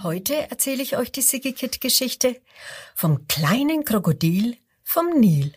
Heute erzähle ich euch die Siggi-Kid-Geschichte vom kleinen Krokodil vom Nil.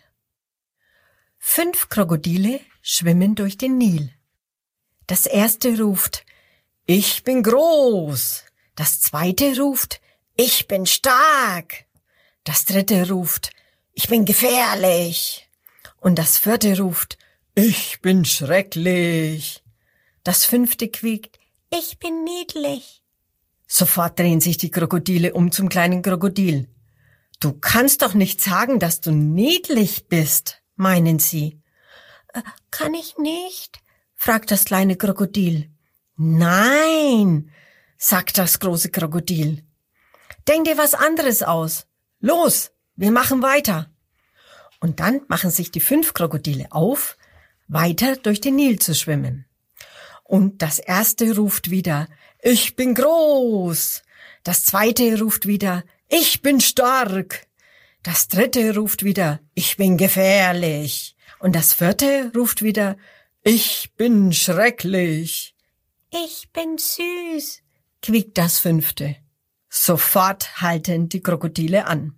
5 Krokodile schwimmen durch den Nil. Das erste ruft, ich bin groß. Das zweite ruft, ich bin stark. Das dritte ruft, ich bin gefährlich. Und das vierte ruft, ich bin schrecklich. Das fünfte quiekt, ich bin niedlich. Sofort drehen sich die Krokodile um zum kleinen Krokodil. Du kannst doch nicht sagen, dass du niedlich bist, meinen sie. Kann ich nicht? Fragt das kleine Krokodil. Nein, sagt das große Krokodil. Denk dir was anderes aus. Los, wir machen weiter. Und dann machen sich die 5 Krokodile auf, weiter durch den Nil zu schwimmen. Und das erste ruft wieder, ich bin groß. Das zweite ruft wieder, ich bin stark. Das dritte ruft wieder, ich bin gefährlich. Und das vierte ruft wieder, ich bin schrecklich. Ich bin süß, quiekt das fünfte. Sofort halten die Krokodile an.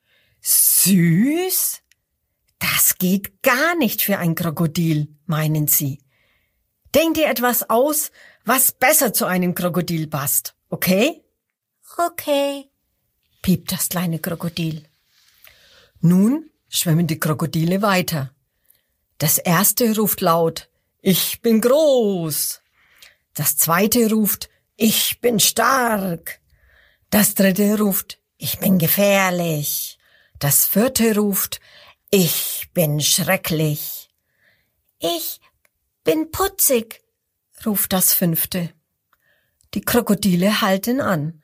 Süß? Das geht gar nicht für ein Krokodil, meinen sie. Denk dir etwas aus, was besser zu einem Krokodil passt, okay? Okay, piept das kleine Krokodil. Nun schwimmen die Krokodile weiter. Das erste ruft laut, ich bin groß. Das zweite ruft, ich bin stark. Das dritte ruft, ich bin gefährlich. Das vierte ruft, ich bin schrecklich. Ich bin putzig, ruft das fünfte. Die Krokodile halten an.